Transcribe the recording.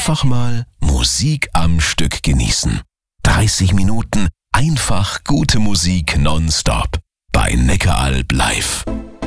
Einfach mal Musik am Stück genießen. 30 Minuten einfach gute Musik nonstop bei Neckaralb live.